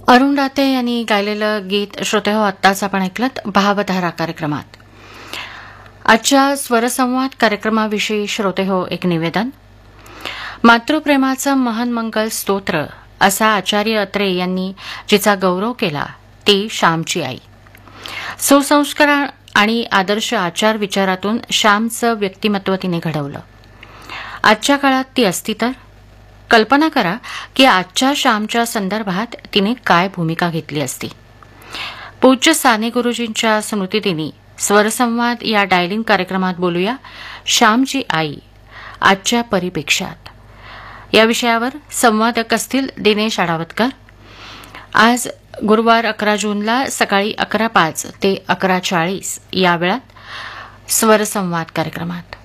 अरुण दाते यांनी गायलेलं गीत श्रोतेहो आत्ताच आपण ऐकलत भावधारा कार्यक्रमात. आजच्या स्वरसंवाद कार्यक्रमाविषयी श्रोतेहो एक निवेदन. मातृप्रेमाचं महान मंगल स्तोत्र असा आचार्य अत्रे यांनी जिचा गौरव केला ती श्यामची आई. सुसंस्कार आणि आदर्श आचार विचारातून श्यामचं व्यक्तिमत्व तिने घडवलं. आजच्या काळात ती असती तर कल्पना करा की आजच्या श्यामच्या संदर्भात तिने काय भूमिका घेतली असती. पूज्य साने गुरुजींच्या स्मृतिदिनी स्वरसंवाद या डायलिंग कार्यक्रमात बोलूया श्यामची आई आजच्या परिपेक्षात. या विषयावर संवादक असतील दिनेश आडावतकर. आज गुरुवार 11 जूनला सकाळी 11:05 ते 11:40 या वेळात स्वरसंवाद कार्यक्रमात.